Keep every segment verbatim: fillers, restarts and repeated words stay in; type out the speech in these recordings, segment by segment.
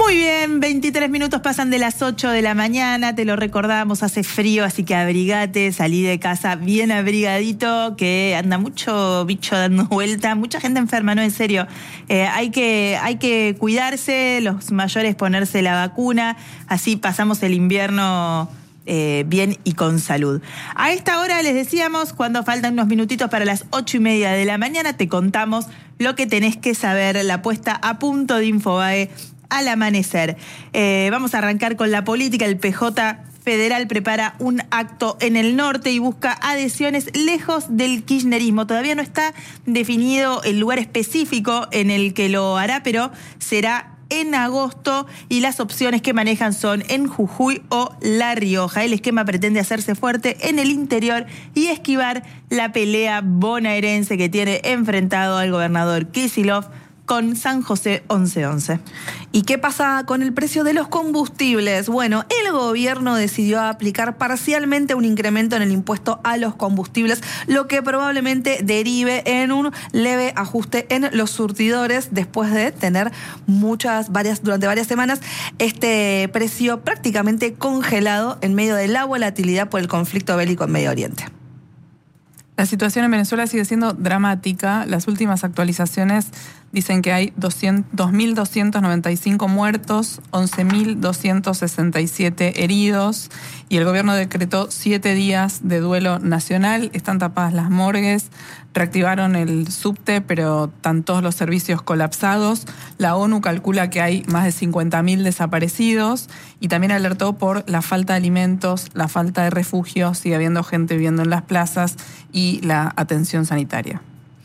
Muy bien, veintitrés minutos pasan de las ocho de la mañana, te lo recordamos, hace frío, así que abrigate, salí de casa bien abrigadito, que anda mucho bicho dando vuelta, mucha gente enferma, no, en serio. Eh, hay que, hay que cuidarse, los mayores ponerse la vacuna, así pasamos el invierno eh, bien y con salud. A esta hora les decíamos, cuando faltan unos minutitos para las ocho y media de la mañana, te contamos lo que tenés que saber, la puesta a punto de Infobae al amanecer. Eh, vamos a arrancar con la política. El P J federal prepara un acto en el norte y busca adhesiones lejos del kirchnerismo. Todavía no está definido el lugar específico en el que lo hará, pero será en agosto y las opciones que manejan son en Jujuy o La Rioja. El esquema pretende hacerse fuerte en el interior y esquivar la pelea bonaerense que tiene enfrentado al gobernador Kicillof con San José once once. ¿Y qué pasa con el precio de los combustibles? Bueno, el gobierno decidió aplicar parcialmente un incremento en el impuesto a los combustibles, lo que probablemente derive en un leve ajuste en los surtidores después de tener muchas, varias, durante varias semanas este precio prácticamente congelado en medio de la volatilidad por el conflicto bélico en Medio Oriente. La situación en Venezuela sigue siendo dramática. Las últimas actualizaciones dicen que hay dos mil doscientos noventa y cinco muertos, once mil doscientos sesenta y siete heridos y el gobierno decretó siete días de duelo nacional. Están tapadas las morgues, reactivaron el subte, pero están todos los servicios colapsados. La ONU calcula que hay más de cincuenta mil desaparecidos y también alertó por la falta de alimentos, la falta de refugio, sigue habiendo gente viviendo en las plazas y la atención sanitaria.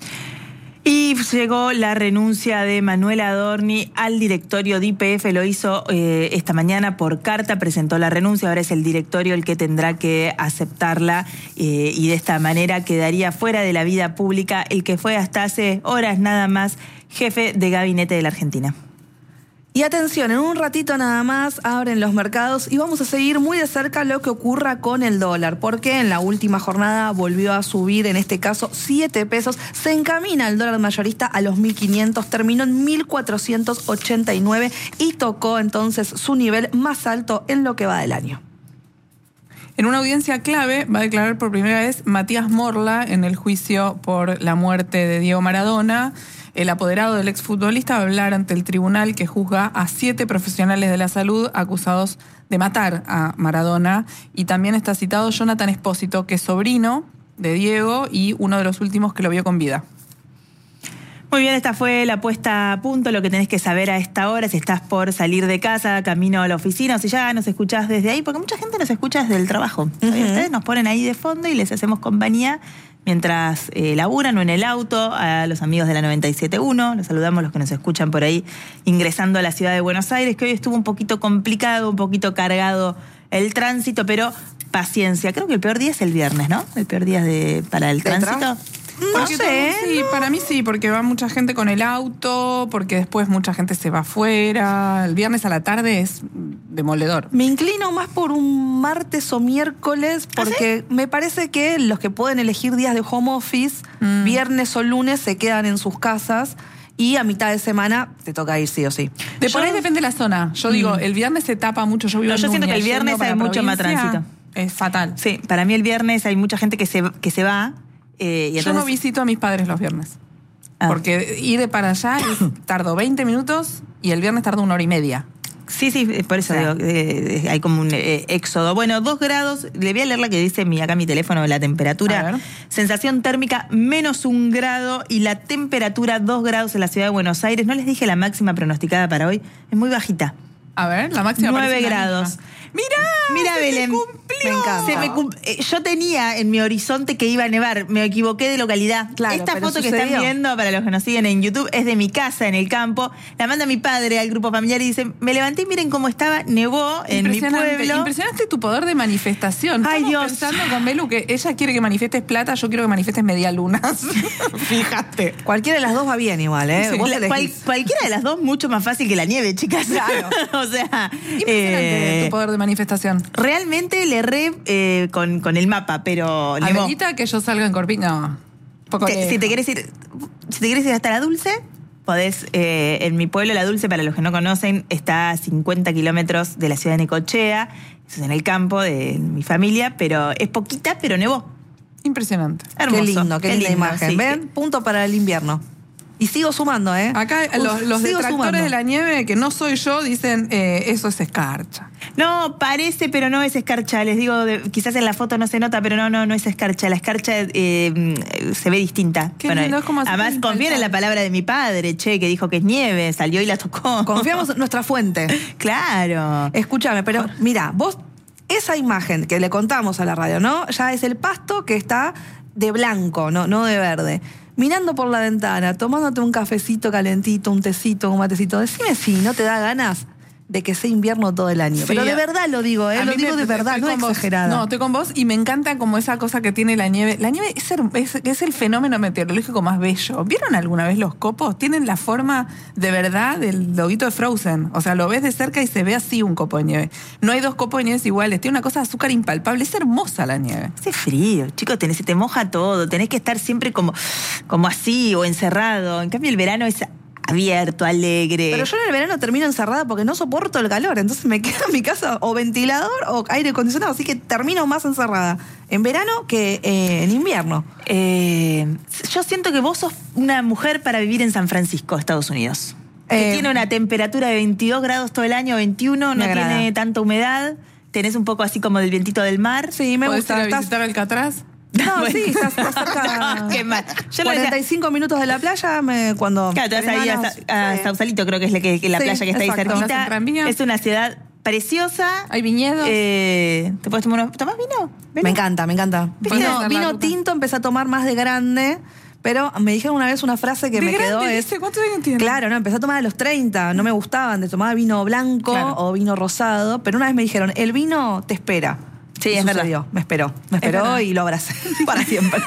Y llegó la renuncia de Manuel Adorni al directorio de Y P F, lo hizo eh, esta mañana por carta, presentó la renuncia, ahora es el directorio el que tendrá que aceptarla eh, y de esta manera quedaría fuera de la vida pública el que fue hasta hace horas nada más jefe de gabinete de la Argentina. Y atención, en un ratito nada más abren los mercados y vamos a seguir muy de cerca lo que ocurra con el dólar, porque en la última jornada volvió a subir, en este caso siete pesos, se encamina el dólar mayorista a los mil quinientos, terminó en mil cuatrocientos ochenta y nueve y tocó entonces su nivel más alto en lo que va del año. En una audiencia clave va a declarar por primera vez Matías Morla en el juicio por la muerte de Diego Maradona. El apoderado del exfutbolista va a hablar ante el tribunal que juzga a siete profesionales de la salud acusados de matar a Maradona. Y también está citado Jonathan Espósito, que es sobrino de Diego y uno de los últimos que lo vio con vida. Muy bien, esta fue la puesta a punto, lo que tenés que saber a esta hora, si estás por salir de casa, camino a la oficina, o si ya nos escuchás desde ahí, porque mucha gente nos escucha desde el trabajo. Uh-huh. Ustedes nos ponen ahí de fondo y les hacemos compañía mientras eh, laburan o en el auto, a los amigos de la noventa y siete punto uno, los saludamos los que nos escuchan por ahí ingresando a la ciudad de Buenos Aires, que hoy estuvo un poquito complicado, un poquito cargado el tránsito, pero paciencia. Creo que el peor día es el viernes, ¿no? El peor día de, para el tránsito. No sé. Todo, sí, no. Para mí sí, porque va mucha gente con el auto, porque después mucha gente se va afuera. El viernes a la tarde es demoledor. Me inclino más por un martes o miércoles, porque ¿Ah, sí? me parece que los que pueden elegir días de home office, mm. viernes o lunes, se quedan en sus casas. Y a mitad de semana te toca ir sí o sí. De por ahí depende de la zona. Yo mm. digo, el viernes se tapa mucho. Yo vivo no, yo en siento que el viernes hay mucho más tránsito. Es fatal. Sí, para mí el viernes hay mucha gente que se, que se va. Eh, y entonces... Yo no visito a mis padres los viernes. Ah. Porque ir de para allá es, tardo veinte minutos y el viernes tardo una hora y media. Sí, sí, por eso o sea, digo, eh, hay como un eh, éxodo. Bueno, dos grados, le voy a leer la que dice mi, acá mi teléfono, la temperatura. Sensación térmica menos un grado y la temperatura dos grados en la ciudad de Buenos Aires. No les dije la máxima pronosticada para hoy, es muy bajita. A ver, la máxima nueve grados. Mirá, Mirá, se Belén. Me cumplió. Me encanta. Se me cum... Yo tenía en mi horizonte que iba a nevar, me equivoqué de localidad. Claro, esta foto sucedió. que están viendo, para los que nos siguen en YouTube, es de mi casa en el campo. La manda mi padre al grupo familiar y dice, me levanté y miren cómo estaba, nevó en mi pueblo. Impresionante tu poder de manifestación. Ay, Estamos Dios. pensando con Belu que ella quiere que manifiestes plata, yo quiero que manifiestes medialunas. Fíjate. Cualquiera de las dos va bien igual, ¿eh? Sí, Vos la, cual, cualquiera de las dos mucho más fácil que la nieve, chicas. Claro. O sea, impresionante eh, tu poder de manifestación. Realmente le erré eh, con, con el mapa, pero nevó. Amerita que yo salga en Corpiño. No. Poco te, si te querés ir, si te querés ir hasta la Dulce, podés, eh, en mi pueblo, La Dulce, para los que no conocen, está a cincuenta kilómetros de la ciudad de Necochea. Eso es en el campo de mi familia, pero es poquita, pero nevó. Impresionante. Hermoso. Qué lindo, qué, qué linda lindo, imagen. sí. ¿Ven? Punto para el invierno. Y sigo sumando, ¿eh? Acá Uf, los, los sigo detractores sumando. de la nieve, que no soy yo, dicen eh, eso es escarcha. No, parece, pero no es escarcha. Les digo, de- quizás en la foto no se nota, pero no, no, no es escarcha. La escarcha eh, se ve distinta. Qué lindo, es como así además, impalpable. confíen en la palabra de mi padre, che, que dijo que es nieve, salió y la tocó. Confiamos en nuestra fuente. Claro. Escúchame, pero mira, vos, esa imagen que le contamos a la radio, ¿no? Ya es el pasto que está de blanco, no, no de verde. Mirando por la ventana, tomándote un cafecito calentito, un tecito, un matecito. Decime si no te da ganas de que sea invierno todo el año. Sí, Pero de a- verdad lo digo, ¿eh? A Lo mí digo me- de verdad, estoy no con vos. exagerada. No, estoy con vos y me encanta como esa cosa que tiene la nieve. La nieve es, her- es, es el fenómeno meteorológico más bello. ¿Vieron alguna vez los copos? Tienen la forma de verdad del loguito de Frozen. O sea, lo ves de cerca y se ve así un copo de nieve. No hay dos copos de nieve iguales. Tiene una cosa de azúcar impalpable. Es hermosa la nieve. Hace frío, chicos, tenés, se te moja todo, tenés que estar siempre como, como así o encerrado. En cambio, el verano es abierto, alegre. Pero yo en el verano termino encerrada porque no soporto el calor. Entonces me quedo en mi casa o ventilador o aire acondicionado. Así que termino más encerrada en verano que eh, en invierno. Eh, yo siento que vos sos una mujer para vivir en San Francisco, Estados Unidos. Que Eh, tiene una temperatura de veintidós grados todo el año, veintiuno, Me no agrada. tiene tanta humedad. Tenés un poco así como del vientito del mar. Sí, me ¿Podés gusta. ir a Estás- visitar Alcatraz? No, Bueno. sí, estás, estás cerca. No, qué mal. Yo lo cuarenta y cinco minutos de la playa me, cuando. Claro, te vas tenés ahí a, ganas- Sa- a Sí. Sausalito, creo que es la, que, que la Sí, playa que está exacto. ahí ¿Vas en cerquita. tranvía? Es una ciudad preciosa. ¿Hay viñedos? Eh, ¿Te puedes tomar unos, ¿tomás vino? Vení. Me encanta, me encanta. ¿Viste? Vino, Hacer la vino ruta. tinto, empecé a tomar más de grande, pero me dijeron una vez una frase que ¿De me quedó. grande, Es, dice? ¿Cuántos años tienes? claro, no, empecé a tomar a los treinta, no me gustaban, de tomaba vino blanco Claro. o vino rosado, pero una vez me dijeron, el vino te espera. Sí, Y es sucedió, me esperó, me esperó verdad. y lo abracé para siempre.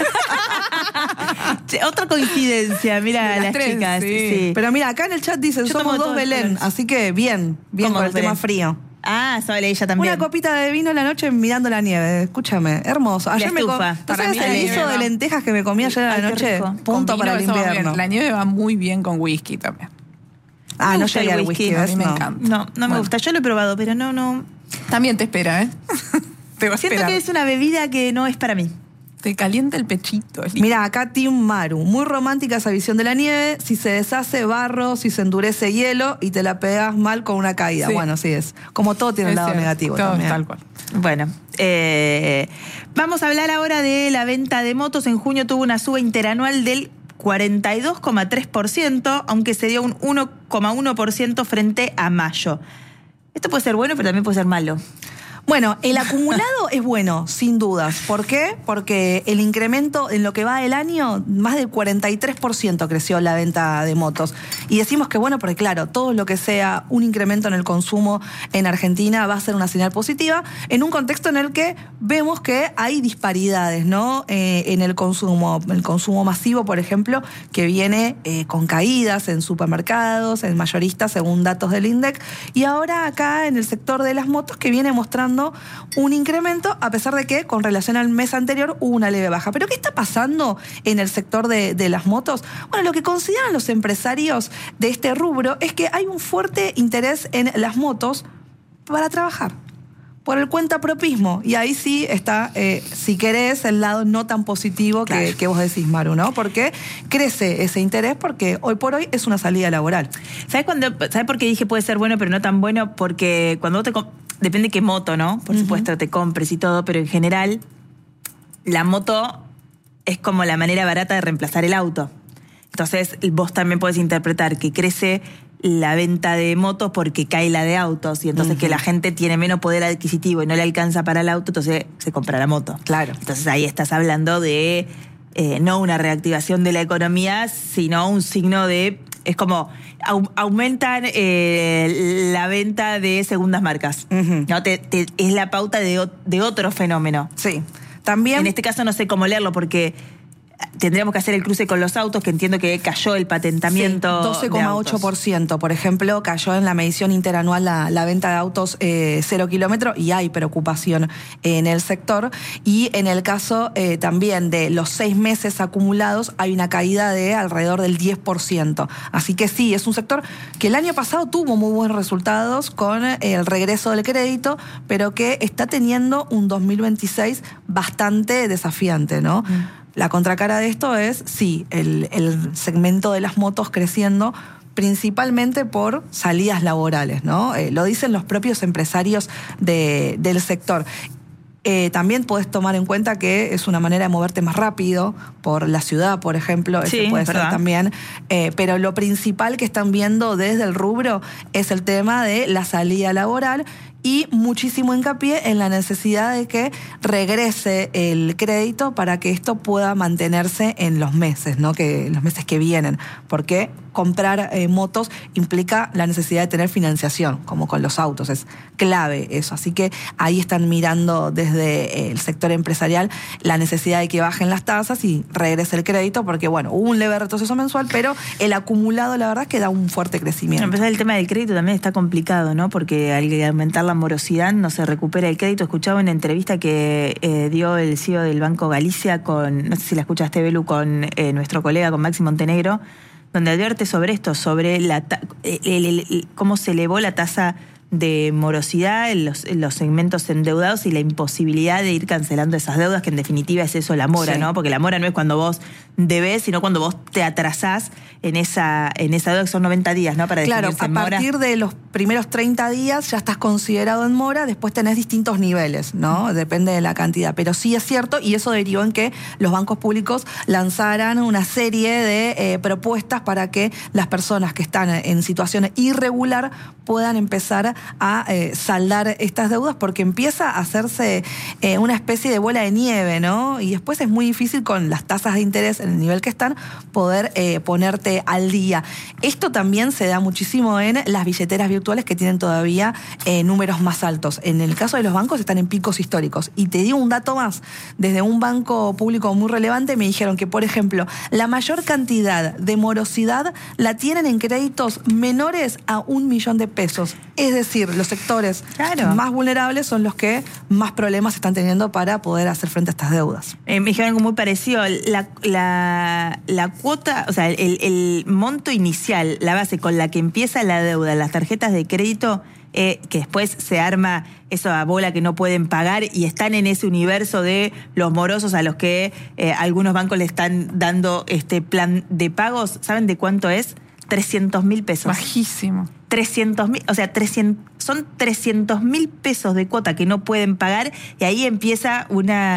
Che, otra coincidencia, mira De las las tres, chicas. sí. Sí. Pero mira, acá en el chat dicen, Yo somos tomo dos todos Belén, colores. así que bien, bien ¿Cómo con el dos tema Belén? frío. Ah, Sole, ella también. Una copita de vino en la noche mirando la nieve. Escúchame, hermoso. Ayer me estufa. com- ¿tú Para sabes mí la el nieve guiso de va- lentejas que me comí ayer a Ay, la qué noche? rico. Punto Con para el vino eso va invierno. bien. La nieve va muy bien con whisky también. Ah, Me no gusta el llegué al whisky, whisky, a ¿ves? mí me No. encanta. No, no me Bueno. gusta. Yo lo he probado, pero no, no. También te espera, ¿eh? Te va a Siento esperar. que es una bebida que no es para mí. Te calienta el pechito. es lindo. Mira, acá Team Maru. Muy romántica esa visión de la nieve. Si se deshace barro, si se endurece hielo y te la pegas mal con una caída. Sí. Bueno, sí es. Como todo tiene un Es lado cierto, negativo todo también. tal cual. Bueno, eh, vamos a hablar ahora de la venta de motos. En junio tuvo una suba interanual del cuarenta y dos coma tres por ciento, aunque se dio un uno coma uno por ciento frente a mayo. Esto puede ser bueno, pero también puede ser malo. Bueno, el acumulado es bueno, sin dudas. ¿Por qué? Porque el incremento en lo que va del año, más del cuarenta y tres por ciento creció la venta de motos. Y decimos que bueno, porque claro, todo lo que sea un incremento en el consumo en Argentina va a ser una señal positiva, en un contexto en el que vemos que hay disparidades, ¿no? Eh, en el consumo, el consumo masivo, por ejemplo, que viene eh, con caídas en supermercados, en mayoristas, según datos del INDEC, y ahora acá en el sector de las motos que viene mostrando un incremento, a pesar de que con relación al mes anterior hubo una leve baja. ¿Pero qué está pasando en el sector de, de las motos? Bueno, lo que consideran los empresarios de este rubro es que hay un fuerte interés en las motos para trabajar, por el cuentapropismo. Y ahí sí está, eh, si querés, el lado no tan positivo que, Claro. que vos decís, Maru, ¿no? Porque crece ese interés porque hoy por hoy es una salida laboral. ¿Sabes cuando, ¿sabes por qué dije puede ser bueno, pero no tan bueno? Porque cuando vos te... com- Depende qué moto, ¿no? Por supuesto, te compres y todo, pero en general, la moto es como la manera barata de reemplazar el auto. Entonces, vos también podés interpretar que crece la venta de motos porque cae la de autos y entonces que la gente tiene menos poder adquisitivo y no le alcanza para el auto, entonces se compra la moto. Claro. Entonces ahí estás hablando de eh, no una reactivación de la economía, sino un signo de... Es como au- aumentan eh, la venta de segundas marcas. Ujú. ¿No? Te- te- es la pauta de, o- de otro fenómeno. Sí. También... En este caso no sé cómo leerlo porque tendríamos que hacer el cruce con los autos, que entiendo que cayó el patentamiento. Sí, doce coma ocho por ciento, por ejemplo, cayó en la medición interanual la, la venta de autos eh, cero kilómetro, y hay preocupación en el sector. Y en el caso eh, también de los seis meses acumulados, hay una caída de alrededor del diez por ciento. Así que sí, es un sector que el año pasado tuvo muy buenos resultados con el regreso del crédito, pero que está teniendo un dos mil veintiséis bastante desafiante, ¿no? Mm. La contracara de esto es, sí, el, el segmento de las motos creciendo, principalmente por salidas laborales, ¿no? Eh, lo dicen los propios empresarios de, del sector. Eh, también puedes tomar en cuenta que es una manera de moverte más rápido por la ciudad, por ejemplo. Sí, ese puede verdad. ser también. Eh, pero lo principal que están viendo desde el rubro es el tema de la salida laboral, y muchísimo hincapié en la necesidad de que regrese el crédito para que esto pueda mantenerse en los meses, ¿no? Que los meses que vienen, porque comprar eh, motos implica la necesidad de tener financiación, como con los autos, es clave eso. Así que ahí están mirando desde el sector empresarial la necesidad de que bajen las tasas y regrese el crédito, porque bueno, hubo un leve retroceso mensual, pero el acumulado la verdad es que da un fuerte crecimiento. Empezar el tema del crédito también está complicado, ¿no? Porque al aumentar la morosidad no se recupera el crédito. Escuchaba una entrevista que eh, dio el C E O del Banco Galicia con, no sé si la escuchaste, Belu, con eh, nuestro colega, con Maxi Montenegro, donde advierte sobre esto, sobre la ta- el, el, el, cómo se elevó la tasa de morosidad en los, en los segmentos endeudados y la imposibilidad de ir cancelando esas deudas, que en definitiva es eso la mora, sí. ¿no? Porque la mora no es cuando vos debés, sino cuando vos te atrasás en esa, en esa deuda, que son noventa días, ¿no? Para claro, definirse a en mora. partir de los primeros treinta días ya estás considerado en mora, después tenés distintos niveles, ¿no? Depende de la cantidad. Pero sí es cierto, y eso derivó en que los bancos públicos lanzaran una serie de eh, propuestas para que las personas que están en situación irregular puedan empezar a eh, saldar estas deudas, porque empieza a hacerse eh, una especie de bola de nieve, ¿no? Y después es muy difícil con las tasas de interés en el nivel que están poder eh, ponerte al día. Esto también se da muchísimo en las billeteras virtuales, que tienen todavía eh, números más altos. En el caso de los bancos están en picos históricos. Y te digo un dato más. Desde un banco público muy relevante me dijeron que, por ejemplo, la mayor cantidad de morosidad la tienen en créditos menores a un millón de pesos. Es decir, los sectores claro. más vulnerables son los que más problemas están teniendo para poder hacer frente a estas deudas. Eh, me dijeron algo muy parecido. La, la, la cuota, o sea, el, el monto inicial, la base con la que empieza la deuda, las tarjetas de crédito, eh, que después se arma esa bola que no pueden pagar y están en ese universo de los morosos a los que eh, algunos bancos le están dando este plan de pagos. ¿Saben de cuánto es? trescientos mil pesos. Bajísimo. trescientos mil, o sea, trescientos, son trescientos mil pesos de cuota que no pueden pagar, y ahí empieza una,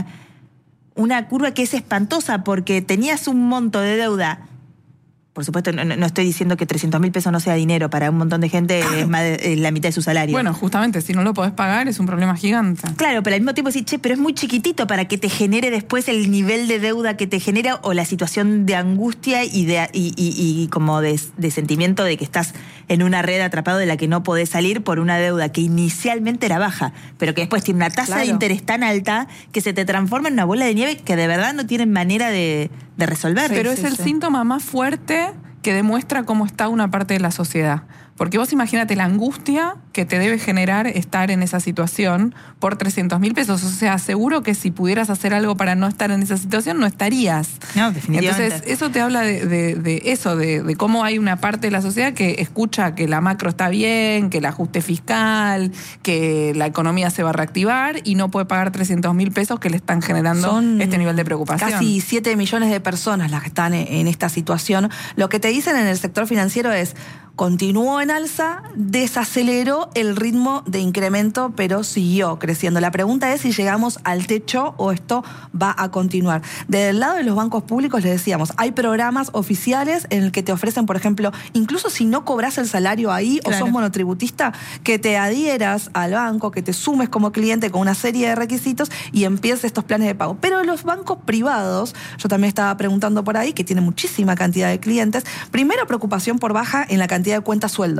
una curva que es espantosa, porque tenías un monto de deuda. Por supuesto, no, no estoy diciendo que trescientos mil pesos no sea dinero, para un montón de gente es más de, es la mitad de su salario. Bueno, justamente, si no lo podés pagar es un problema gigante. Claro, pero al mismo tiempo decís, che, pero es muy chiquitito para que te genere después el nivel de deuda que te genera, o la situación de angustia y de y, y, y como de, de sentimiento de que estás en una red atrapado de la que no podés salir por una deuda que inicialmente era baja, pero que después tiene una tasa claro. de interés tan alta que se te transforma en una bola de nieve que de verdad no tienen manera de, de resolver. Pero sí, es sí, el sí. síntoma más fuerte que demuestra cómo está una parte de la sociedad. Porque vos imagínate la angustia que te debe generar estar en esa situación por trescientos mil pesos. O sea, seguro que si pudieras hacer algo para no estar en esa situación, no estarías. No, definitivamente. Entonces, eso te habla de, de, de eso, de, de cómo hay una parte de la sociedad que escucha que la macro está bien, que el ajuste fiscal, que la economía se va a reactivar y no puede pagar trescientos mil pesos que le están generando Son este nivel de preocupación. Casi siete millones de personas las que están en esta situación. Lo que te dicen en el sector financiero es: continuó en alza, desaceleró el ritmo de incremento, pero siguió creciendo. La pregunta es si llegamos al techo o esto va a continuar. Desde el lado de los bancos públicos les decíamos, hay programas oficiales en el que te ofrecen, por ejemplo, incluso si no cobras el salario ahí claro. o sos monotributista, que te adhieras al banco, que te sumes como cliente con una serie de requisitos y empieces estos planes de pago. Pero los bancos privados, yo también estaba preguntando por ahí, que tiene muchísima cantidad de clientes, primero preocupación por baja en la cantidad de cuenta sueldo,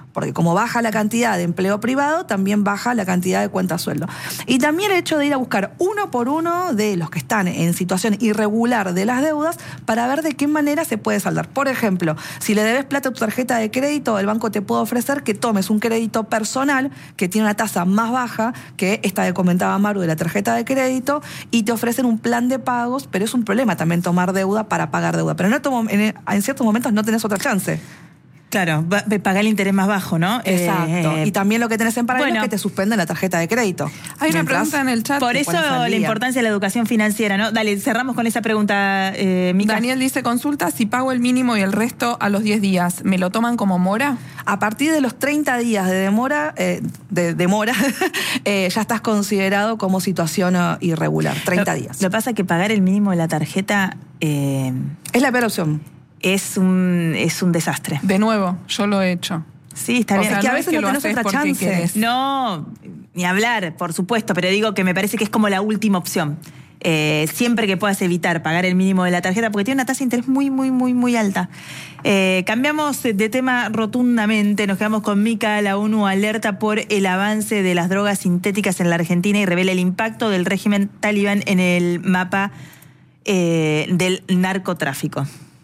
porque como baja la cantidad de empleo privado, también baja la cantidad de cuenta sueldo. Y también el hecho de ir a buscar uno por uno de los que están en situación irregular de las deudas para ver de qué manera se puede saldar. Por ejemplo, si le debes plata a tu tarjeta de crédito, el banco te puede ofrecer que tomes un crédito personal que tiene una tasa más baja que esta que comentaba Maru de la tarjeta de crédito, y te ofrecen un plan de pagos, pero es un problema también tomar deuda para pagar deuda. Pero en, en, en ciertos momentos no tenés otra chance. Claro, pagar el interés más bajo, ¿no? Exacto. Eh, y también lo que tenés en paralelo bueno, es que te suspenden la tarjeta de crédito. Hay una pregunta en el chat. Por eso la importancia de la educación financiera, ¿no? Dale, cerramos con esa pregunta, eh, Mica. Daniel dice, consulta, si pago el mínimo y el resto a los diez días, ¿me lo toman como mora? A partir de los treinta días de demora, eh, de demora eh, ya estás considerado como situación uh, irregular. treinta lo, días. Lo que pasa es que pagar el mínimo de la tarjeta... Eh, es la peor opción. Es un, es un desastre. De nuevo, yo lo he hecho. Sí, está o bien. Sea, es que no a veces es que no lo tenés otra chance. Querés. No, ni hablar, por supuesto, pero digo que me parece que es como la última opción. Eh, siempre que puedas evitar pagar el mínimo de la tarjeta, porque tiene una tasa de interés muy, muy, muy, muy alta. Eh, cambiamos de tema rotundamente, nos quedamos con Mica. La ONU alerta por el avance de las drogas sintéticas en la Argentina y revela el impacto del régimen talibán en el mapa eh, del narcotráfico.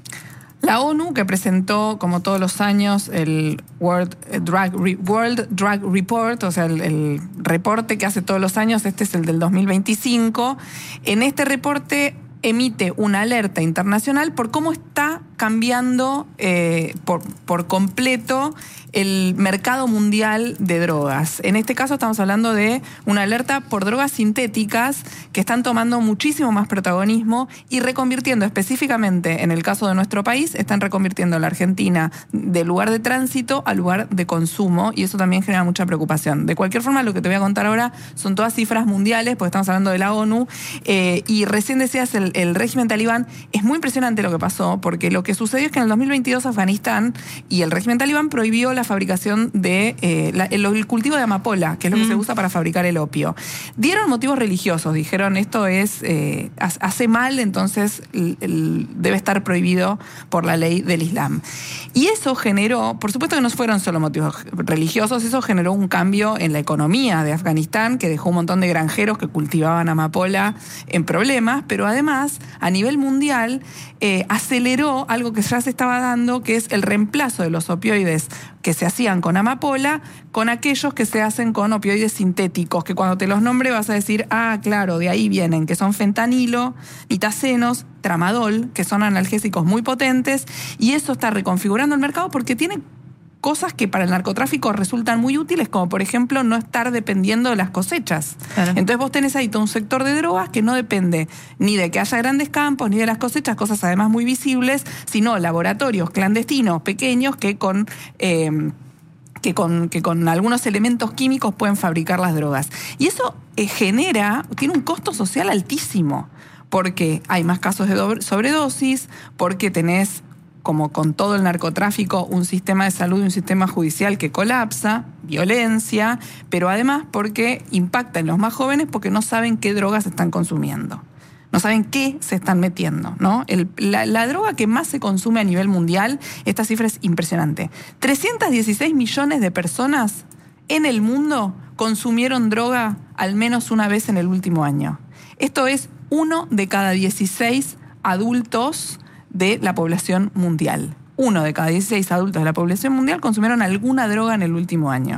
La ONU, que presentó, como todos los años, el World Drug, Re- World Drug Report, o sea, el, el reporte que hace todos los años, este es el del dos mil veinticinco, en este reporte emite una alerta internacional por cómo está cambiando eh, por, por completo el mercado mundial de drogas. En este caso estamos hablando de una alerta por drogas sintéticas que están tomando muchísimo más protagonismo y reconvirtiendo específicamente, en el caso de nuestro país, están reconvirtiendo a la Argentina de lugar de tránsito a lugar de consumo, y eso también genera mucha preocupación. De cualquier forma, lo que te voy a contar ahora son todas cifras mundiales, porque estamos hablando de la ONU, eh, y recién decías el, el régimen talibán. Es muy impresionante lo que pasó, porque lo que sucedió es que en el dos mil veintidós Afganistán y el régimen talibán prohibió la fabricación de eh, la, el, el cultivo de amapola, que es lo que mm. se usa para fabricar el opio. Dieron motivos religiosos, dijeron esto es eh, hace mal, entonces el, el, debe estar prohibido por la ley del Islam. Y eso generó, por supuesto que no fueron solo motivos religiosos, eso generó un cambio en la economía de Afganistán, que dejó un montón de granjeros que cultivaban amapola en problemas, pero además a nivel mundial eh, aceleró algo que ya se estaba dando, que es el reemplazo de los opioides que se hacían con amapola con aquellos que se hacen con opioides sintéticos, que cuando te los nombre vas a decir, ah, claro, de ahí vienen, que son fentanilo, nitazenos, tramadol, que son analgésicos muy potentes, y eso está reconfigurando el mercado porque tiene cosas que para el narcotráfico resultan muy útiles, como por ejemplo no estar dependiendo de las cosechas. Claro. Entonces vos tenés ahí todo un sector de drogas que no depende ni de que haya grandes campos, ni de las cosechas, cosas además muy visibles, sino laboratorios clandestinos, pequeños, que con... Eh, Que con, que con algunos elementos químicos pueden fabricar las drogas. Y eso eh, genera, tiene un costo social altísimo, porque hay más casos de sobredosis, porque tenés, como con todo el narcotráfico, un sistema de salud y un sistema judicial que colapsa, violencia, pero además porque impacta en los más jóvenes porque no saben qué drogas están consumiendo. No saben qué se están metiendo, ¿no? El, la, la droga que más se consume a nivel mundial, esta cifra es impresionante. trescientos dieciséis millones de personas en el mundo consumieron droga al menos una vez en el último año. Esto es uno de cada dieciséis adultos de la población mundial. Uno de cada dieciséis adultos de la población mundial consumieron alguna droga en el último año.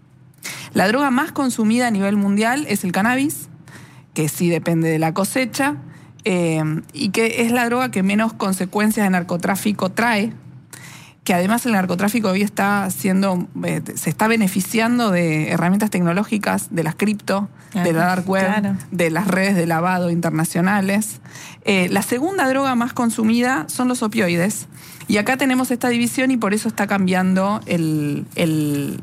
La droga más consumida a nivel mundial es el cannabis, que sí depende de la cosecha, eh, y que es la droga que menos consecuencias de narcotráfico trae, que además el narcotráfico hoy está siendo, eh, se está beneficiando de herramientas tecnológicas, de las cripto, claro, de la dark web, claro, de las redes de lavado internacionales. Eh, la segunda droga más consumida son los opioides, y acá tenemos esta división y por eso está cambiando el... el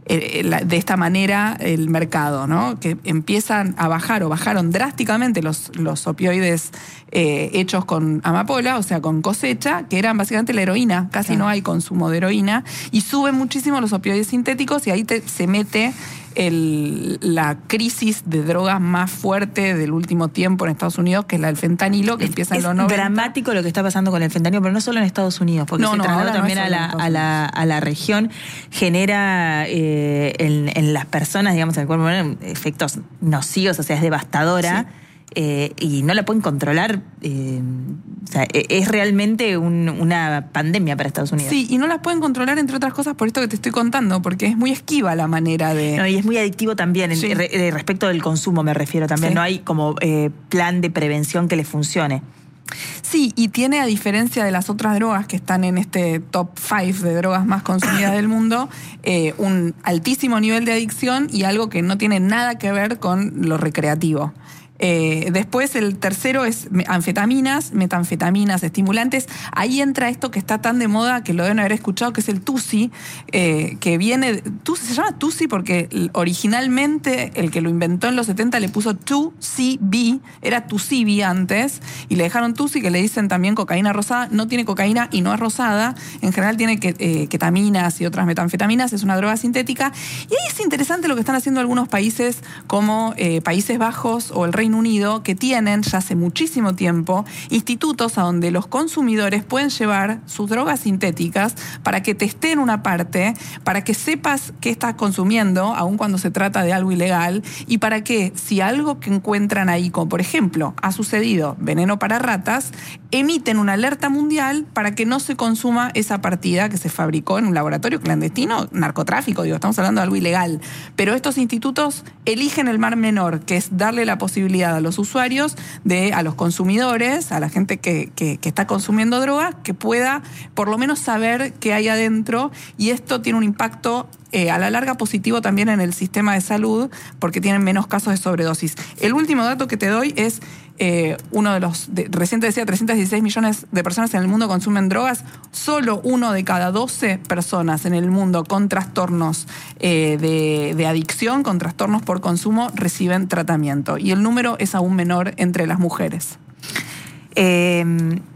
de esta manera el mercado, ¿no? Que empiezan a bajar o bajaron drásticamente los, los opioides eh, hechos con amapola, o sea, con cosecha, que eran básicamente la heroína, casi claro, no hay consumo de heroína, y suben muchísimo los opioides sintéticos y ahí te, se mete el, la crisis de drogas más fuerte del último tiempo en Estados Unidos, que es la del fentanilo, que empieza en los noventa. Es dramático lo que está pasando con el fentanilo, pero no solo en Estados Unidos, porque no, se no, trasladó no también es a, la, a, la, a la región, genera eh, en, en las personas, digamos, en el cuerpo humano, efectos nocivos, o sea, es devastadora. Sí. Eh, y no la pueden controlar. Eh, o sea, es realmente un, una pandemia para Estados Unidos. Sí, y no las pueden controlar, entre otras cosas, por esto que te estoy contando, porque es muy esquiva la manera de... No, y es muy adictivo también, sí. en, re, respecto del consumo me refiero también. Sí. No hay como eh, plan de prevención que le funcione. Sí, y tiene, a diferencia de las otras drogas que están en este top cinco de drogas más consumidas del mundo, eh, un altísimo nivel de adicción y algo que no tiene nada que ver con lo recreativo. Eh, después el tercero es anfetaminas, metanfetaminas, estimulantes. Ahí entra esto que está tan de moda, que lo deben haber escuchado, que es el Tusi, eh, que viene... Tusi, se llama Tusi porque originalmente el que lo inventó en los setenta le puso two C B, era Tusibi antes, y le dejaron Tusi, que le dicen también cocaína rosada. No tiene cocaína y no es rosada. En general tiene que, eh, ketaminas y otras metanfetaminas, es una droga sintética. Y ahí es interesante lo que están haciendo algunos países como eh, Países Bajos o el Reino Unido, que tienen ya hace muchísimo tiempo institutos a donde los consumidores pueden llevar sus drogas sintéticas para que testeen una parte, para que sepas qué estás consumiendo, aun cuando se trata de algo ilegal, y para que si algo que encuentran ahí, como por ejemplo ha sucedido veneno para ratas, emiten una alerta mundial para que no se consuma esa partida que se fabricó en un laboratorio clandestino, narcotráfico, digo, estamos hablando de algo ilegal. Pero estos institutos eligen el mar menor, que es darle la posibilidad a los usuarios, de, a los consumidores, a la gente que, que, que está consumiendo drogas, que pueda por lo menos saber qué hay adentro, y esto tiene un impacto eh, a la larga positivo también en el sistema de salud, porque tienen menos casos de sobredosis. El último dato que te doy es eh, uno de los, de, recién te decía, trescientos dieciséis millones de personas en el mundo consumen drogas, solo uno de cada doce personas en el mundo con trastornos eh, de, de adicción, con trastornos por consumo, reciben tratamiento, y el número es aún menor entre las mujeres. Eh,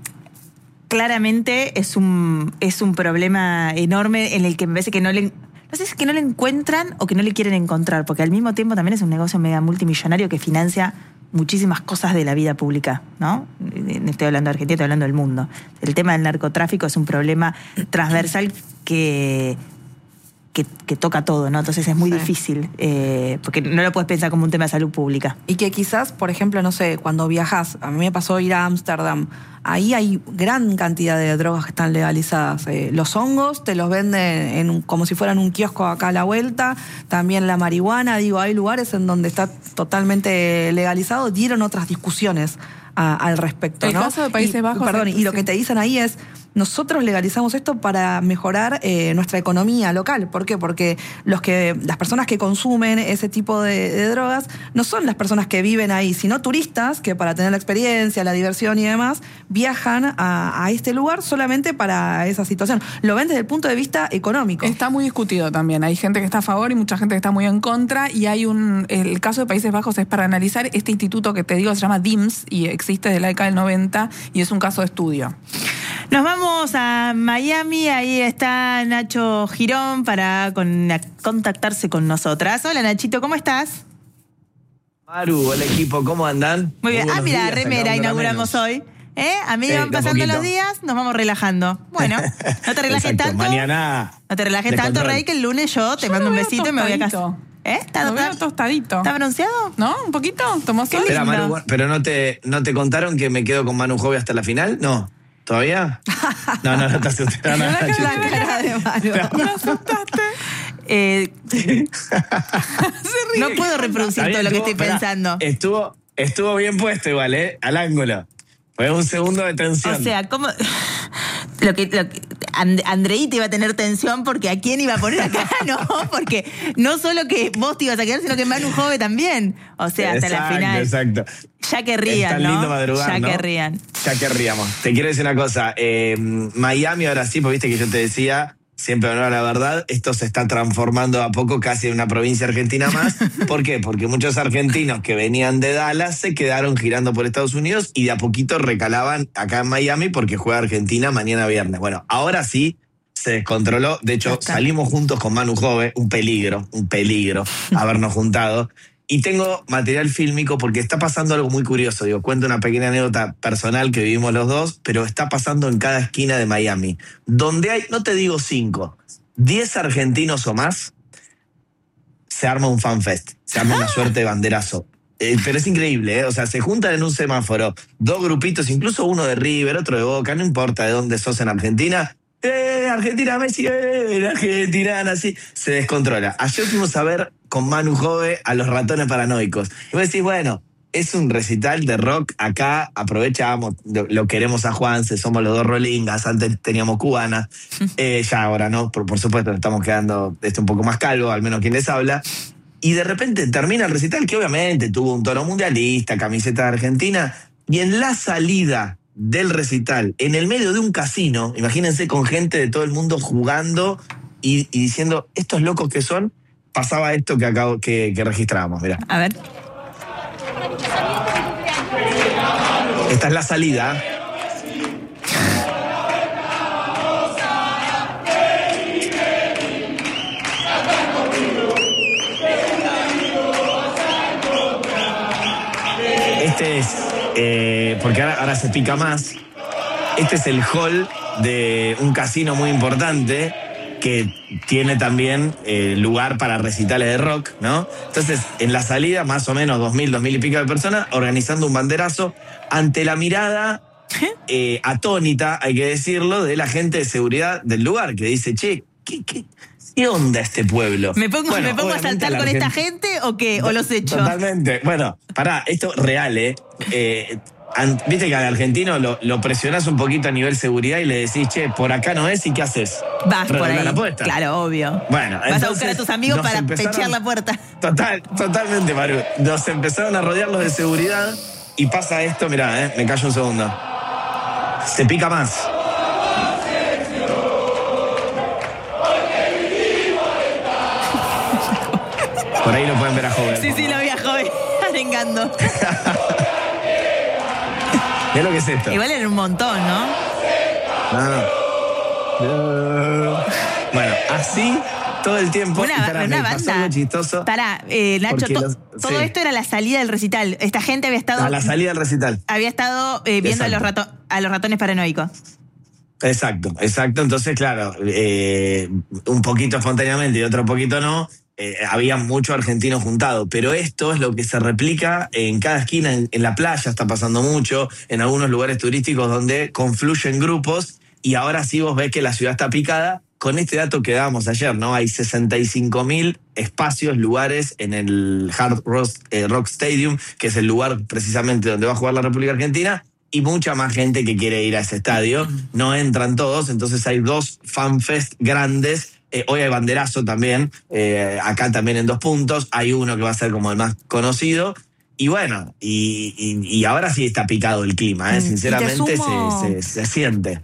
claramente es un, es un problema enorme en el que me parece que no le... No sé si es que no le encuentran o que no le quieren encontrar, porque al mismo tiempo también es un negocio mega multimillonario que financia muchísimas cosas de la vida pública, ¿no? Estoy hablando de Argentina, estoy hablando del mundo. El tema del narcotráfico es un problema transversal que... Que, que toca todo, ¿no? Entonces es muy sí. difícil, eh, porque no lo puedes pensar como un tema de salud pública. Y que quizás, por ejemplo, no sé, cuando viajas, a mí me pasó ir a Ámsterdam, ahí hay gran cantidad de drogas que están legalizadas. Eh, los hongos te los venden en un, como si fueran un kiosco acá a la vuelta, también la marihuana, digo, hay lugares en donde está totalmente legalizado, dieron otras discusiones a, al respecto, el ¿no? El caso de Países y, Bajos... Perdón, sí. y lo que te dicen ahí es... Nosotros legalizamos esto para mejorar eh, nuestra economía local. ¿Por qué? Porque los que, las personas que consumen ese tipo de, de drogas no son las personas que viven ahí, sino turistas que para tener la experiencia, la diversión y demás, viajan a, a este lugar solamente para esa situación. Lo ven desde el punto de vista económico. Está muy discutido también. Hay gente que está a favor y mucha gente que está muy en contra. Y hay un... El caso de Países Bajos es para analizar. Este instituto que te digo se llama D I M S y existe desde la década del noventa y es un caso de estudio. Nos vamos a Miami, ahí está Nacho Girón para con, contactarse con nosotras. Hola Nachito, ¿cómo estás? Maru, el equipo, ¿cómo andan? Muy bien, Muy ah mira, días, remera inauguramos hoy. ¿Eh? A medida Sí, van pasando los días, nos vamos relajando. Bueno, no te relajes Exacto, tanto. Mañana. No te relajes tanto, descontrol. Rey, que el lunes yo te Yo mando lo un veo besito y me voy a casa. tostadito. ¿Eh? ¿Está, Lo veo está, tostadito. ¿Está bronceado? ¿No? ¿Un poquito? ¿Tomó sol? Espera, lindo. Maru, pero no te, ¿no te contaron que me quedo con Manu Jovi hasta la final? No. ¿Todavía? No, no, no te asustes. No, no, no, La cara de Maru. Me asustaste. Eh, Se ríe. no puedo reproducir Está todo bien, lo que estuvo- estoy esperá, pensando. Estuvo, estuvo bien puesto igual, ¿eh? Al ángulo. Fue un segundo de tensión. O sea, ¿cómo...? Lo que, lo que And- Andreita iba a tener tensión porque ¿a quién iba a poner acá? No, porque no solo que vos te ibas a quedar, sino que Manu Jove también. O sea, hasta exacto, la final. Exacto. Ya querrían, Es tan ¿no? lindo madrugar, ya ¿no? querrían. Ya querríamos. Te quiero decir una cosa. Eh, Miami ahora sí, porque viste que yo te decía, siempre honor a la verdad, esto se está transformando a poco casi en una provincia argentina más. ¿Por qué? Porque muchos argentinos que venían de Dallas se quedaron girando por Estados Unidos y de a poquito recalaban acá en Miami porque juega Argentina mañana viernes. Bueno, ahora sí se descontroló. De hecho, salimos juntos con Manu Jove, un peligro, un peligro habernos juntado. Y tengo material fílmico porque está pasando algo muy curioso. Digo, cuento una pequeña anécdota personal que vivimos los dos, pero está pasando en cada esquina de Miami. Donde hay, no te digo cinco, diez argentinos o más, se arma un fanfest, se arma una suerte de banderazo. Eh, pero es increíble, ¿eh? O sea, se juntan en un semáforo dos grupitos, incluso uno de River, otro de Boca, no importa de dónde sos en Argentina. ¡Eh, Argentina, Messi! ¡Eh, Argentina, así! Se descontrola. Ayer fuimos a ver con Manu Jove a los Ratones Paranoicos. Y vos decís, bueno, es un recital de rock acá, aprovechamos, lo, lo queremos a Juanse, somos los dos rolingas, antes teníamos cubana, eh, ya ahora no, por, por supuesto nos estamos quedando este, un poco más calvo, al menos quien les habla. Y de repente termina el recital, que obviamente tuvo un tono mundialista, camiseta de Argentina, y en la salida del recital, en el medio de un casino, imagínense con gente de todo el mundo jugando y, y diciendo, estos locos que son, pasaba esto que acabo que, que registrábamos, mirá. A ver. Esta es la salida. Este es, eh, porque ahora, ahora se pica más, este es el hall de un casino muy importante que tiene también eh, lugar para recitales de rock, ¿no? Entonces, en la salida, más o menos dos mil, dos mil y pico de personas, organizando un banderazo ante la mirada eh, atónita, hay que decirlo, de la gente de seguridad del lugar, que dice, che, ¿qué, qué, qué onda este pueblo? ¿Me pongo, bueno, ¿me pongo a saltar con esta gente o qué? ¿O los echo? Totalmente. Bueno, pará, esto es real, ¿eh? eh Viste que al argentino lo, lo presionás un poquito a nivel seguridad y le decís, che, por acá no es, ¿y qué haces? Vas por ahí. La apuesta. Claro, obvio. Bueno, vas a buscar a tus amigos para empezaron, pechear la puerta. Total, totalmente, Maru. Nos empezaron a rodear los de seguridad y pasa esto, mirá, eh, me callo un segundo. Se pica más. Por ahí lo pueden ver a Joven. Sí, sí, lo vi a Joven arengando. ¿Qué es lo que es esto? Igual era un montón, ¿no? No, no. Bueno, así todo el tiempo. Una, para, una me banda. pasó algo chistoso. Pará, eh, Nacho, to, los, todo sí. esto era la salida del recital. Esta gente había estado... A la salida del recital. Había estado eh, viendo a los, rato, a los ratones paranoicos. Exacto, exacto. Entonces, claro, eh, un poquito espontáneamente y otro poquito no. Eh, había mucho argentino juntado, pero esto es lo que se replica en cada esquina, en, en la playa está pasando mucho, en algunos lugares turísticos donde confluyen grupos y ahora sí vos ves que la ciudad está picada. Con este dato que dábamos ayer, ¿no? Hay sesenta y cinco mil espacios, lugares en el Hard Rock, eh, Rock Stadium, que es el lugar precisamente donde va a jugar la República Argentina, y mucha más gente que quiere ir a ese estadio. No entran todos, entonces hay dos fanfest grandes. Eh, hoy hay banderazo también, eh, acá también en dos puntos, hay uno que va a ser como el más conocido, y bueno, y, y, y ahora sí está picado el clima, ¿eh? Sinceramente sumo, se, se, se siente.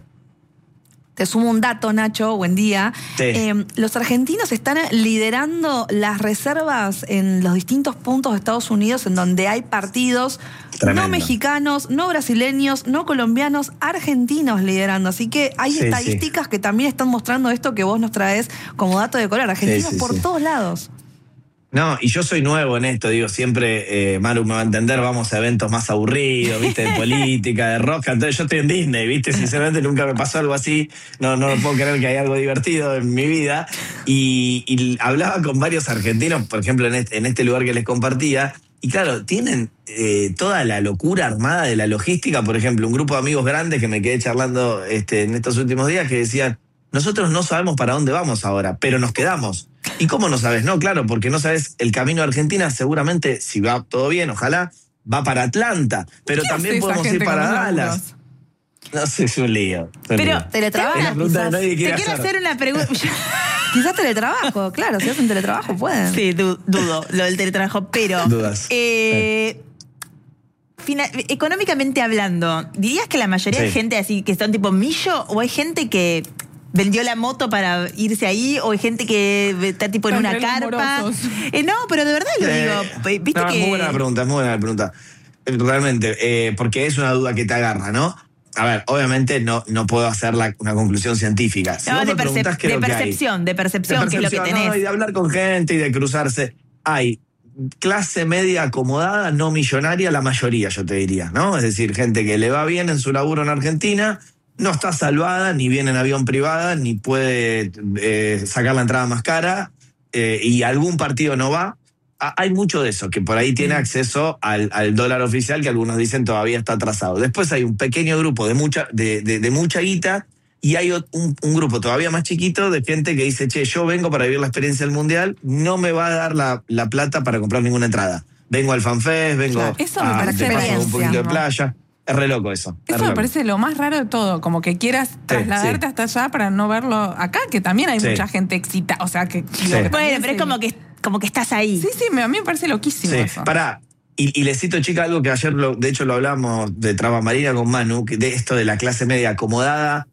Te sumo un dato, Nacho, buen día. Sí. Eh, los argentinos están liderando las reservas en los distintos puntos de Estados Unidos en donde hay partidos. Tremendo. No mexicanos, no brasileños, no colombianos, argentinos liderando. Así que hay sí, estadísticas sí. que también están mostrando esto que vos nos traes como dato de color. Argentinos sí, sí, por sí. todos lados. No, y yo soy nuevo en esto, digo, siempre, eh, Maru me va a entender, vamos a eventos más aburridos, viste, de política, de rock, entonces yo estoy en Disney, viste, sinceramente nunca me pasó algo así, no, no puedo creer que hay algo divertido en mi vida, y, y hablaba con varios argentinos, por ejemplo, en este, en este lugar que les compartía, y claro, tienen eh, toda la locura armada de la logística, por ejemplo, un grupo de amigos grandes que me quedé charlando este, en estos últimos días que decían, nosotros no sabemos para dónde vamos ahora, pero nos quedamos. ¿Y cómo no sabes? No, claro, porque no sabes el camino a Argentina, seguramente, si va todo bien, ojalá, va para Atlanta, pero también podemos ir para Dallas. No sé, es un lío. Es un pero, lío. teletrabajo. Es la pregunta que nadie quiere Te quiero hacer. hacer una pregunta. Quizás teletrabajo, claro, si hacen teletrabajo pueden. Sí, du dudo lo del teletrabajo, pero... Dudas. Eh, Fina- económicamente hablando, ¿dirías que la mayoría Sí. de gente así que son tipo millo o hay gente que vendió la moto para irse ahí o hay gente que está tipo en Están una re carpa? lumorosos. Eh, no, pero de verdad lo Eh, digo. ¿Viste no, que es muy buena la pregunta, es muy buena la pregunta. Realmente, eh, porque es una duda que te agarra, ¿no? a ver, obviamente no, no puedo hacer la, una conclusión científica. Si No, vos de, me percep- preguntás qué es de lo que hay, percepción, de percepción, de que es lo que percepción, tenés. no, y de hablar con gente y de cruzarse. Hay clase media acomodada, no millonaria, la mayoría, yo te diría, ¿no? Es decir, gente que le va bien en su laburo en Argentina, no está salvada, ni viene en avión privada, ni puede eh, sacar la entrada más cara, eh, y algún partido no va. Ah, hay mucho de eso, que por ahí tiene acceso al, al dólar oficial, que algunos dicen todavía está atrasado. Después hay un pequeño grupo de mucha, de, de, de mucha guita, y hay un, un grupo todavía más chiquito de gente que dice, che, yo vengo para vivir la experiencia del Mundial, no me va a dar la, la plata para comprar ninguna entrada. Vengo al FanFest, vengo Claro, eso me a parece de paso, un experiencia, poquito de ¿no? playa. Es re loco eso. es Eso re me loco. parece lo más raro de todo, como que quieras trasladarte sí. hasta allá para no verlo acá, que también hay Sí. mucha gente excitada, o sea, que... digo, Sí. que Bueno, también pero es se- como que, como que estás ahí. Sí, sí, me- a mí me parece loquísimo Sí, eso. pará. Y, y le cito, chica, algo que ayer, lo, de hecho, lo hablamos de Traba Marina con Manu, que de esto de la clase media acomodada,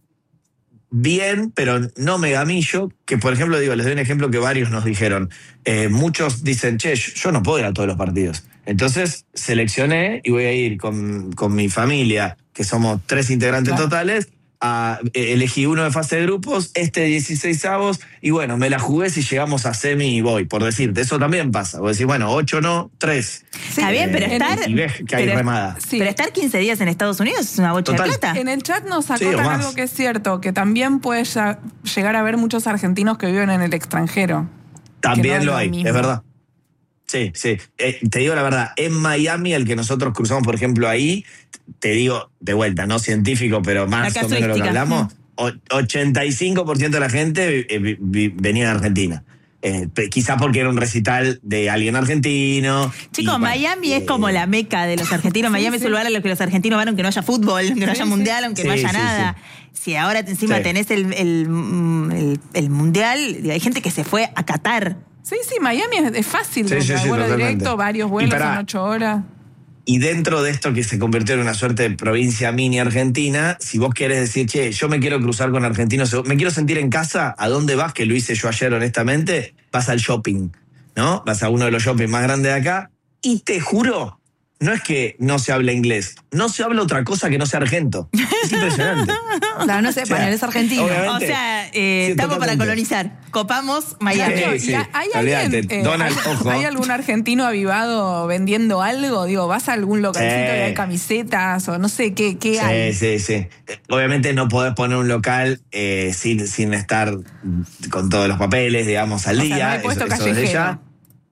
bien, pero no megamillo, que por ejemplo, digo, les doy un ejemplo que varios nos dijeron. Eh, muchos dicen, che, yo no puedo ir a todos los partidos. Entonces seleccioné y voy a ir con, con mi familia, que somos tres integrantes Claro. totales, a, eh, elegí uno de fase de grupos, este de dieciséis avos, y bueno, me la jugué si llegamos a semi y voy, por decirte, eso también pasa. Vos decís, bueno, ocho no, tres. Está bien, pero Eh, estar. y ves que hay pero- remada. Sí. Pero estar quince días en Estados Unidos es una bocha Total. de plata. En el chat nos Sí, o acotan más. algo que es cierto, que también puede ya- llegar a haber muchos argentinos que viven en el extranjero. También que no es lo lo hay, mismo. es verdad. Sí, sí. Eh, te digo la verdad, en Miami, el que nosotros cruzamos, por ejemplo, ahí, te digo de vuelta, no científico, pero más La o menos lo que casuística. hablamos, o- ochenta y cinco por ciento de la gente eh, vi- vi- venía de Argentina. Eh, pe- quizá porque era un recital de alguien argentino. Chicos, y, bueno, Miami es eh, como la meca de los argentinos. Sí, Miami sí. es un lugar a lo que los argentinos van aunque no haya fútbol, aunque no Sí, haya sí. mundial, aunque no Sí, haya sí, nada. Si ahora encima Sí. tenés el, el, mm, el- el mundial, hay gente que se fue a Qatar. Sí, sí, Miami es, es fácil. Sí, de- sí, de sí, vuelo totalmente. directo, varios Y vuelos pará. en ocho horas. Y dentro de esto que se convirtió en una suerte de provincia mini argentina, si vos querés decir, che, yo me quiero cruzar con argentinos, me quiero sentir en casa, ¿a dónde vas? Que lo hice yo ayer, honestamente, vas al shopping, ¿no? Vas a uno de los shopping más grandes de acá, y te juro, no es que no se habla inglés, no se habla otra cosa que no sea argento. Es impresionante. Claro, no sé, O sea, español es argentino. obviamente. O sea, eh, Sí, estamos para totalmente. colonizar. Copamos Miami. Sí, Nacho, sí, ¿y ha- ¿hay, olvídate. alguien, eh, Donald, hay, ojo. ¿hay algún argentino avivado vendiendo algo? Digo, ¿vas a algún localcito Sí. y hay camisetas o no sé qué, qué hay? Sí, sí, sí. Eh, Obviamente no podés poner un local eh, sin, sin estar con todos los papeles, digamos, al O sea, día. no hay puesto eso, eso desde callejero. ya.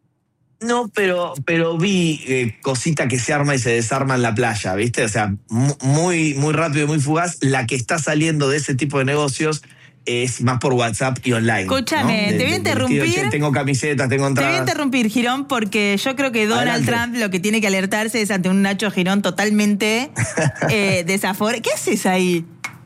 No, pero, pero vi eh, cosita que se arma y se desarma en la playa, ¿viste? O sea, mu- muy, muy rápido y muy fugaz. La que está saliendo de ese tipo de negocios es más por WhatsApp y online. Escúchame, ¿no? De- te voy a de- del estilo, interrumpir. che, tengo camisetas, tengo Te voy a entradas. interrumpir, Girón, porque yo creo que Donald Adelante. Trump lo que tiene que alertarse es ante un Nacho Girón totalmente eh, desafor. ¿Qué haces ahí?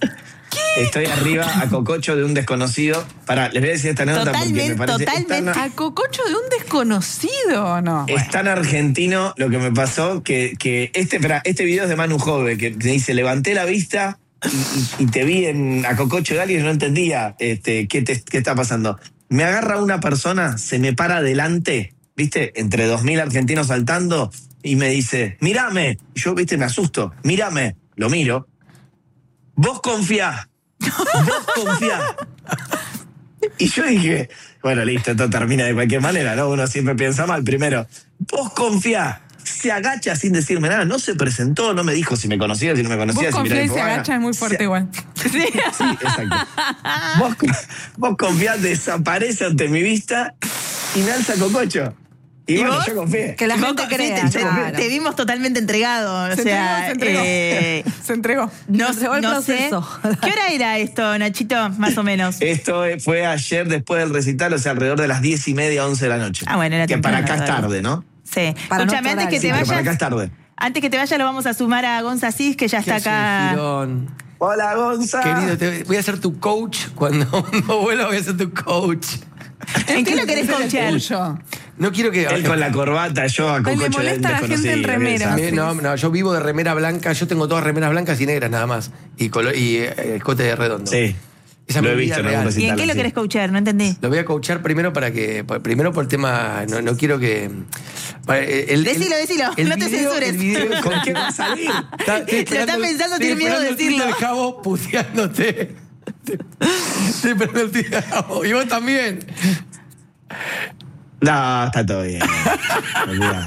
Estoy arriba a cococho de un desconocido. Pará, les voy a decir esta anécdota porque Totalmente, me parece totalmente. tan- ¿A cococho de un desconocido o no? Es tan argentino lo que me pasó que, que este, espera, este video es de Manu Jove, que me dice, levanté la vista y, y- y te vi en, a cococho de alguien y no entendía este, qué, te- qué está pasando. Me agarra una persona, se me para adelante, ¿viste? Entre dos mil argentinos saltando y me dice, mírame. Y yo, ¿viste? Me asusto. Mírame. Lo miro. Vos confiá. Vos confiá. Y yo dije, bueno, listo, esto termina de cualquier manera, ¿no? Uno siempre piensa mal. Primero, vos confiá. Se agacha sin decirme nada. No se presentó, no me dijo si me conocía, si no me conocía. Vos si miraba confías y y se dijo, agacha, "Ah, es muy fuerte se- igual. Sí. Sí, exacto. Vos, vos confiás, desaparece ante mi vista y me alza cococho. Y, ¿Y bueno, vos? yo confié. Que la Y vos gente con- crea, sí, te, claro. te vimos totalmente entregado. O Se sea, entregó, se entregó. eh, Se entregó. no, Se entregó el no sé. proceso. ¿Qué hora era esto, Nachito? Más o menos. Esto eh, fue ayer después del recital, o sea, alrededor de las diez y media, once de la noche. Ah, bueno, era que para temprano, acá es todavía. tarde, ¿no? Sí. Para Escúchame, nuestro antes que horario. te Sí, pero para acá vayas. es tarde. Antes que te vayas, lo vamos a sumar a Gonza Cis, que ya ¿Qué está haces, acá. Girón? Hola, Gonza. Querido, te- voy a ser tu coach. Cuando no vuelva, voy a ser tu coach. ¿En qué lo querés Ese es el coachear? tuyo. No quiero que. Él con la corbata, yo a Ay, le cococho de molesta a la gente en desconocido, remera. ¿qué A mí, no, no, yo vivo de remera blanca. Yo tengo todas remeras blancas y negras nada más. Y, color, y eh, escote de redondo. Sí. Esa Lo es he mi visto vida en algún real. ¿Y en recital, qué lo sí. querés coachear? No entendí. Lo voy a coachar primero para que. Primero por el tema. No, no quiero que. El, Decilo, decilo, el no te video- censures. el video- ¿Con qué va a salir? Está, estoy Lo está esperando- pensando, estoy tiene miedo de esperando el tweet decirlo. del Jabo puteándote. Estoy esperando el tweet del Jabo. Y vos también. No, está todo bien. Olvidá.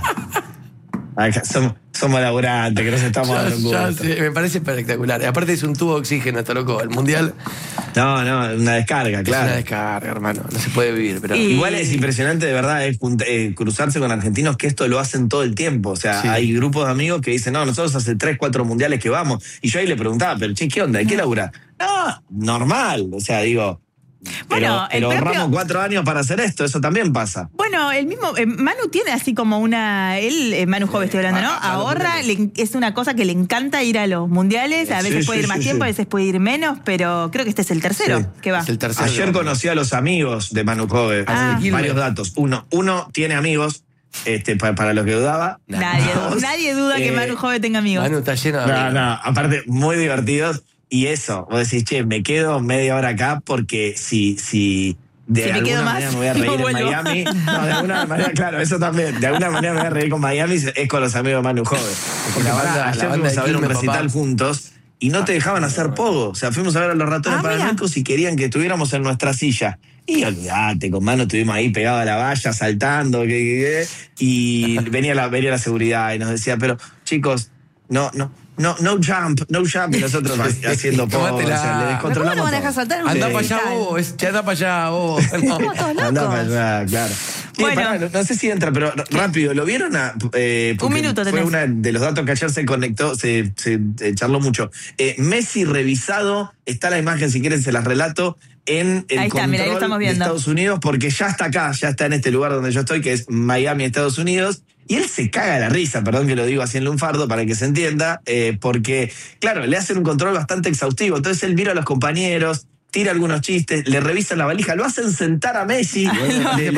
Acá somos, somos laburantes, que nos estamos Ya- dando un ya gusto. sé, me parece espectacular. Aparte es un tubo de oxígeno, está loco. El mundial No, no, una descarga, es una claro. descarga, hermano. No se puede vivir, pero. Y- Igual es impresionante, de verdad, es junt- eh, cruzarse con argentinos que esto lo hacen todo el tiempo. O sea, Sí. hay grupos de amigos que dicen, no, nosotros hace tres, cuatro mundiales que vamos. Y yo ahí le preguntaba, pero che, ¿qué onda? ¿De qué labura? No, normal. O sea, digo, pero, Bueno, el pero propio- ahorramos cuatro años para hacer esto, eso también pasa. Bueno, el mismo, eh, Manu tiene así como una, él, eh, Manu Jove estoy hablando, ¿no? a- a los Ahorra, le- es una cosa que le encanta ir a los mundiales, a Sí, veces sí, puede ir más sí, tiempo, sí. a veces puede ir menos, pero creo que este es el tercero Sí. que va. Es el tercero. Ayer conocí a los amigos de Manu Jove. Ah. Varios datos. Uno, uno tiene amigos, este, pa- para los que dudaba. Nadie, nadie duda que Eh, Manu Jove tenga amigos. Manu está lleno de. No, amigos. no, aparte, muy divertidos. Y eso, vos decís, che, me quedo media hora acá porque si, si de Si me alguna quedo más, manera me voy a no reír en vuelvo. Miami. No, de alguna manera, claro, eso también. De alguna manera me voy a reír con Miami, es con los amigos de Manu Jove. Porque La pará, banda- la ayer banda fuimos de a ver un Quilmes, recital papá. juntos y no te dejaban hacer pogo. O sea, fuimos a ver a los ratones Ah, mira. paranoicos y querían que estuviéramos en nuestra silla. Y olvídate, con Manu estuvimos ahí pegados a la valla, saltando, que, que, que, y venía la, venía la seguridad y nos decía, pero chicos, no, no, no, no jump, no jump, y nosotros haciendo pogo, o Tómatela. sea, le ¿Pero ¿Cómo descontrolamos lo van a todo. dejar saltar en un Anda Sí. para allá recital? vos, es- anda para allá vos. No. Estamos todos locos. Andá para allá, claro. Sí, Bueno. pará, no, no sé si entra, pero r- rápido, ¿lo vieron? A, eh, porque Un minuto fue tenés. uno de los datos que ayer se conectó, se, se, eh, charló mucho. Eh, Messi revisado, está la imagen, si quieren se las relato, en el Ahí está, control mirá, ahí lo estamos de viendo. Estados Unidos, porque ya está acá, ya está en este lugar donde yo estoy, que es Miami, Estados Unidos. Y él se caga de la risa, perdón que lo digo así en lunfardo para que se entienda, eh, porque, claro, le hacen un control bastante exhaustivo. Entonces él mira a los compañeros, tira algunos chistes, le revisan la valija, lo hacen sentar a Messi, le,